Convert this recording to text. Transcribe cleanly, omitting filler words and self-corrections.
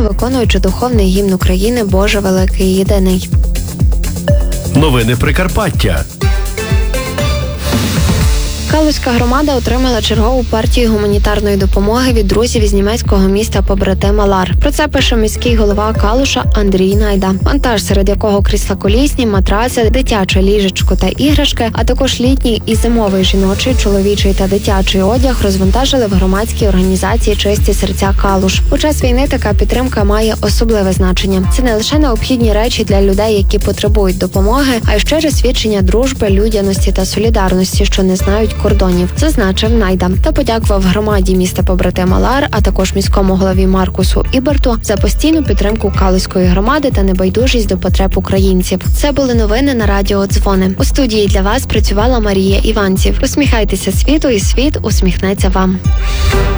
виконуючи духовний гімн України «Боже великий і єдиний». Новини Прикарпаття. Калузька громада отримала чергову партію гуманітарної допомоги від друзів із німецького міста побратима Лар. Про це пише міський голова Калуша Андрій Найда. Вантаж, серед якого крісла колісні, матраци, дитяче ліжечко та іграшки, а також літній і зимовий жіночий, чоловічий та дитячий одяг розвантажили в громадській організації «Чисті серця Калуш». У час війни така підтримка має особливе значення. Це не лише необхідні речі для людей, які потребують допомоги, а й щире свідчення дружби, людяності та солідарності, що не знають кордонів, зазначив Найда. Та подякував громаді міста побратима Лар, а також міському голові Маркусу Іберту за постійну підтримку Калузької громади та небайдужість до потреб українців. Це були новини на радіо «Дзвони». У студії для вас працювала Марія Іванців. Усміхайтеся світу, і світ усміхнеться вам.